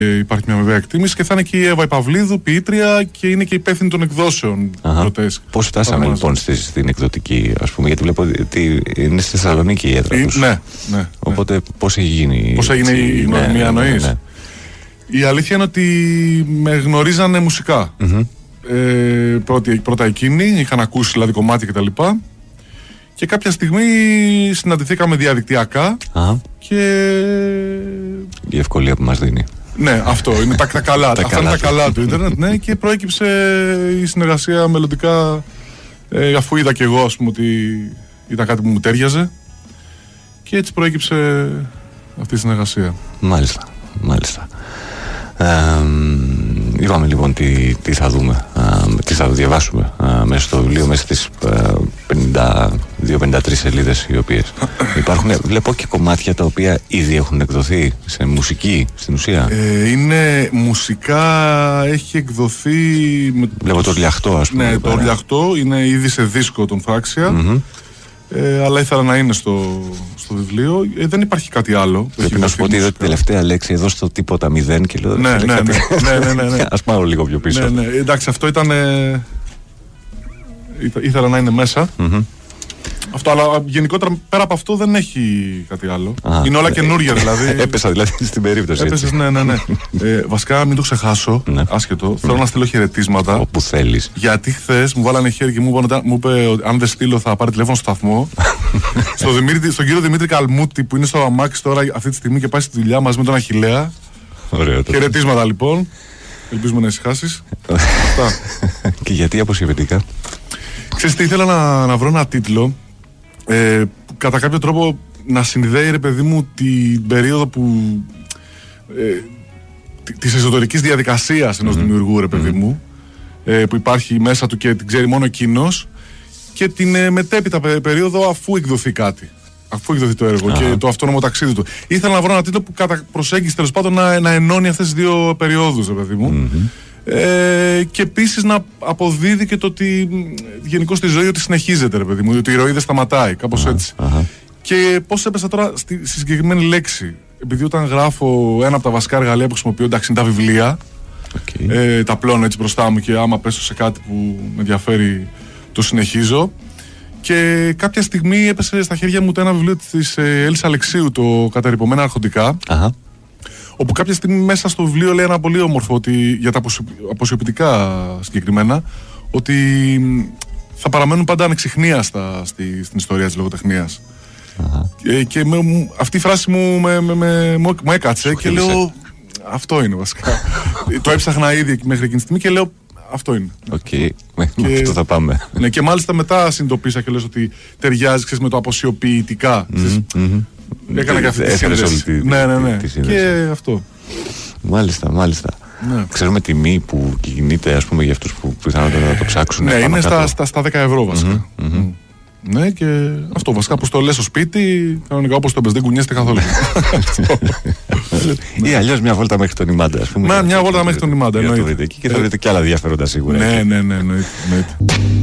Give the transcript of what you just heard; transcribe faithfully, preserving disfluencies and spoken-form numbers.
Υπάρχει μια βέβαια εκτίμηση και θα είναι και η Εύα Παυλίδου, ποιήτρια και είναι και υπεύθυνη των εκδόσεων. Πώς φτάσαμε λοιπόν στη, στην εκδοτική, ας πούμε, γιατί βλέπω ότι είναι στη Θεσσαλονίκη η έδρα τους. Ναι, ναι. Οπότε ναι. πώς έχει γίνει. Πώς έγινε η γνωριμία, εννοείς. Ναι, ναι. Η αλήθεια είναι ότι με γνωρίζανε μουσικά. Mm-hmm. Ε, πρώτη, πρώτα εκείνοι, είχαν ακούσει δηλαδή κομμάτια κτλ. Και, και κάποια στιγμή συναντηθήκαμε διαδικτυακά. Uh-huh. Και. Η ευκολία που μας δίνει. Ναι, αυτό είναι τα, τα καλά. τα αυτά καλά είναι τα καλά του ίντερνετ. Ναι, και προέκυψε η συνεργασία μελλοντικά, ε, αφού είδα και εγώ, ας πούμε, ότι ήταν κάτι που μου τέριαζε. Και έτσι προέκυψε αυτή η συνεργασία. Μάλιστα, μάλιστα. Ε, είπαμε λοιπόν τι, τι θα δούμε, ε, τι θα διαβάσουμε ε, μέσα στο βιβλίο, μέσα στις ε, πενήντα δύο πενήντα τρεις σελίδες οι οποίες υπάρχουν. Βλέπω και κομμάτια τα οποία ήδη έχουν εκδοθεί σε μουσική στην ουσία. Ε, είναι μουσικά, έχει εκδοθεί με βλέπω το Ορλιαχτό, ας πούμε. Ναι, το Ορλιαχτό είναι ήδη σε δίσκο τον Φράξια. Mm-hmm. Ε, αλλά ήθελα να είναι στο, στο βιβλίο. Ε, δεν υπάρχει κάτι άλλο. Πρέπει να σου πω ότι είδα την τελευταία λέξη εδώ στο τίποτα μηδέν και λέω. Ναι, ναι, ναι, ναι, ναι, ναι, ναι. Ας πάω λίγο πιο πίσω. Ναι, ναι. Εντάξει, αυτό ήταν. Ε, ήθελα να είναι μέσα. Mm-hmm. Αυτό, αλλά γενικότερα πέρα από αυτό δεν έχει κάτι άλλο. Α, είναι όλα ε, καινούργια δηλαδή. Έπεσα δηλαδή στην περίπτωση. Έπεσες, ναι, ναι, ναι. ε, βασικά, μην το ξεχάσω. Ναι. Άσχετο. Ναι. Θέλω να στείλω χαιρετίσματα. Όπου θέλεις. Γιατί χθες μου βάλανε χέρι και μου, μου είπε ότι αν δεν στείλω θα πάρει τηλέφωνο στο σταθμό. στο Δημήτρη, στον κύριο Δημήτρη Καλμούτη που είναι στο αμάξι τώρα αυτή τη στιγμή και πάει στη δουλειά μαζί με τον Αχιλλέα. Ωραίο. Χαιρετίσματα λοιπόν. Ελπίζουμε να ησυχάσεις. Αυτά. Και γιατί αποσιοποιητικά. Ξέρεις τι, ήθελα να, να βρω ένα τίτλο. Ε, που κατά κάποιο τρόπο να συνδέει, ρε παιδί μου, την περίοδο που ε, της εσωτερικής διαδικασίας ενός mm-hmm. δημιουργού, ρε παιδί mm-hmm. μου, ε, που υπάρχει μέσα του και την ξέρει μόνο εκείνος, και την ε, μετέπειτα περίοδο αφού εκδοθεί κάτι, αφού εκδοθεί το έργο uh-huh. και το αυτόνομο ταξίδι του. Ήθελα να βρω ένα τίτλο που κατά προσέγγιση τέλος πάντων να, να ενώνει αυτές τις δύο περιόδους, ρε παιδί μου. Mm-hmm. Ε, και επίσης να αποδίδει και το ότι γενικώς στη ζωή ότι συνεχίζεται, ρε παιδί μου, ότι η ροή δεν σταματάει, κάπως έτσι. Uh-huh. Και πώς έπεσα τώρα στη, στη συγκεκριμένη λέξη, επειδή όταν γράφω ένα από τα βασικά εργαλεία που χρησιμοποιώ, εντάξει, είναι τα βιβλία, okay. ε, τα πλώνω έτσι μπροστά μου και άμα πέσω σε κάτι που με ενδιαφέρει το συνεχίζω. Και κάποια στιγμή έπεσε στα χέρια μου το ένα βιβλίο της ε, Έλης Αλεξίου, το «Καταρρυπωμένα αρχοντικά», uh-huh. όπου κάποια στιγμή μέσα στο βιβλίο λέει ένα πολύ όμορφο, ότι, για τα αποσιοποιητικά συγκεκριμένα, ότι θα παραμένουν πάντα ανεξιχνίαστα στη, στην ιστορία της λογοτεχνίας. Uh-huh. Και, και με, αυτή η φράση μου, με, με, με, μου, μου έκατσε Σου και χίλησε. Λέω αυτό είναι βασικά. Το έψαχνα ήδη μέχρι εκείνη τη στιγμή και λέω αυτό είναι. Οκ, okay. με αυτό θα πάμε. Ναι, και μάλιστα μετά συνειδητοποίησα και λες ότι ταιριάζει, ξέρεις, με το αποσιοποιητικά. Mm-hmm, mm-hmm. Έκανα και αυτή τη σύνδεση. Τη, ναι, ναι, ναι. Τη και αυτό. Μάλιστα, μάλιστα. Ναι. Ξέρουμε τιμή που κινείται, ας πούμε, για αυτούς που πιθανότατα να το ψάξουν. Ναι, είναι στα, στα, στα δέκα ευρώ βασικά. Mm-hmm, mm-hmm. Ναι, και αυτό βασικά που το λες στο σπίτι, κανονικά όπως το πες, δεν κουνιέστε καθόλου. Ή αλλιώς μια βόλτα μέχρι τον Ιμάντα, ας πούμε. Μια βόλτα μέχρι τον Ιμάντα. Και θα βρείτε και άλλα ενδιαφέροντα σίγουρα. Ναι, ναι, ναι.